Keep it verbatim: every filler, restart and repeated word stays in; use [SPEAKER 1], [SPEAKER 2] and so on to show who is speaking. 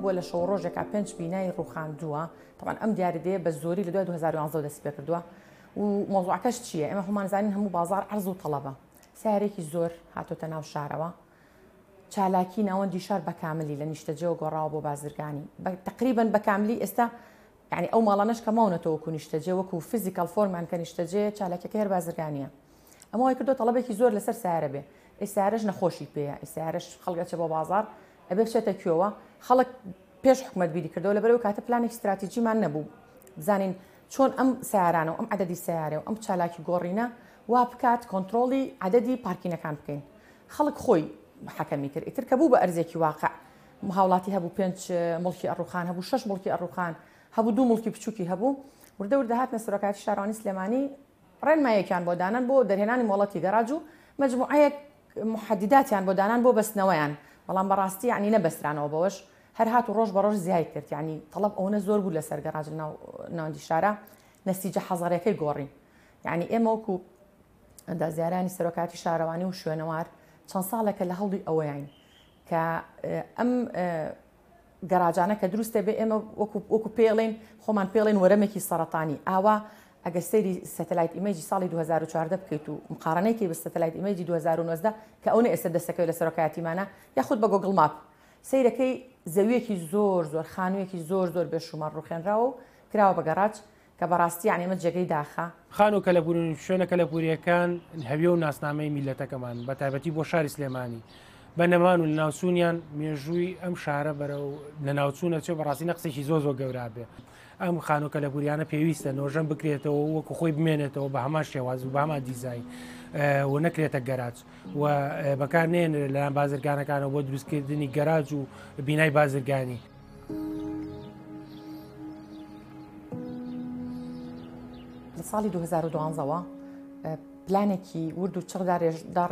[SPEAKER 1] بووە لە شەو ڕۆژێکا پێنج بینای ڕوخاندووە طبعا ئەم دیاریدەیە بە زۆری لە دوای دوو هەزار و یانزە دەست پێ کردووە و مۆزوعەکەش چییە؟ ئێمە هەمانزانین هەموو بازار عەرز و تەڵەبە سیارێکی زۆر هاتۆتە ناو شارەوە چالاکی ناوەندی شار بەکاملی لە نیشتەجێەوە گۆڕاوە بۆ بازرگانی تقریبا بەکاملی ئێستا یعنی ئەو ماڵانەش کە ماونەتەوە وەکو نیشتەجێ وەکو فیزیکال فۆرمان کە نیشتەجێ چالاکیەکە هەر بازرگانیە ئەمە وای کردو تەڵەبێکی زۆر لەسەر سیارە بێ ئەی سیارەش نەخۆشی پێیە ئەی سیارەش خەڵکەچە بۆ بازار ئەبێ بچێتە کوێوە خەڵک پێش حکومەت بیری کردەوە لەبەرەوە کاتە پلانێک استراتیجیمان نەبوو بزانین چۆن ئەم سیارانە و ئەم عەدەدی سیارە و ئەم چالاکی گۆڕینە وا بکات کۆنتڕۆڵی عەدەدی پارکینەکان بکەین خەڵک خۆی حەکەمی کرد ئیتر کە بوو بە ئەرزێکی واقع هاوڵاتی هەبوو پێنج مڵکی ئەڕوخان هەبوو شەش مڵکی ئەڕوخان هەبوو دوو مڵکی بچووکی هەبوو وردە وردە هاتنە سەرۆکاتی شارەوانی سلێمانی ڕێنمایەکیان بۆ دانان بۆ دەرهێنانی مۆڵەتی گەراج و مەجموعەیەک محدداتیان بۆ دانان بۆ بەستنەوەیان بەڵام بەڕاستی یعنی نەبەسترانەوە بەوەش هەر هات و ڕۆژ بە ڕۆژ زیای کرد یعنی تەڵەب ئەوەنە زۆر بوو لەسەر گەراج ناوەندی شارە نەسیجە حەزارەکەی گۆڕین یعنی ئێمە وەکو ئەندازیارانی سەرۆکاتی شارەوانی و شوێنەوار چەند ساڵێکە لە هەوڵی ئەوەیان کە ئەم گەراجانە کە دروستە بێ ئێمە وەکو پێڵێن خۆمان پێڵێن وەرەمێکی سەرەتانی ئاوا ئەگە سەیری سەتەلایت ئیمەیجی ساڵی دوو هەزار و چواردە بکەیت و مقارنەیەکی بە سەتەلایت ئیمەیجی دوو هەزار و نۆزدە کە ئەوە ئێستا دەستەکەوێت لە سەرۆکایەتیمانە یاخود بە گۆگڵ ماپ سەیرەکەی زەویەکی زۆر زۆر خانوویەکی زۆر زۆر بێشومان ڕوخێنراوە و کراوە بە گەراج کە بەڕاستی یعنی ئێمە جێگەی داخە
[SPEAKER 2] خان و کەلەپوری شوێنە کەلەپوریەکان هەویە و ناسنامەی میلەتەکەمان بە تایبەتی بۆ شاری سلێمانی بە نەمان و لە ناوچوونیان مێژووی ئەم شارە بەرە و لە ناوچوونە چێ بەڕاستی نەقسێکی زۆر زۆر گەورا بێ ئەم خان و کەلەپوریانە پێویستە نۆژەم بکرێتەوە وەکو خۆی بمێنێتەوە بە هەمان شێواز و بە هەمان دیزاین و نەکرێتە گەراج و بەکار نێن لەلایەن بازرگانەکانەوە بۆ دروستکردنی گەراج و بینای بازرگانی.
[SPEAKER 1] لە ساڵی دوو هەزار و دوانزەوە پلانێکی ورد و چڕدا